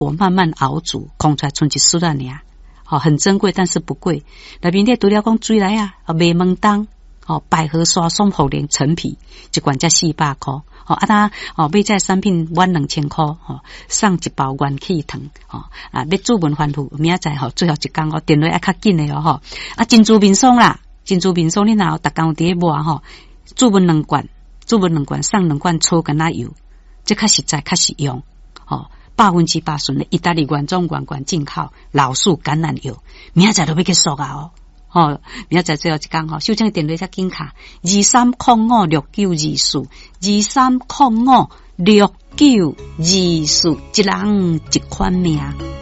我慢慢熬煮，空出来剩一丝啊尔。很珍贵，但是不贵。内面咧除了讲水来啊，麦门冬，百合刷松茯苓陈皮，一罐才400块。买这产品晚2000块，送一包元气糖，要煮文反复，明仔载最后一工电话要较紧的珍珠冰霜啦，珍珠冰霜你若有逐工有伫咧抹煮文2罐，送2罐粗橄榄油，这较实在，较实用，100%顺的意大利原装罐进口老树橄榄油，明仔载就要去索啊明仔载最后一工秀珍的电话才紧卡23056924，23056924，一人一款命。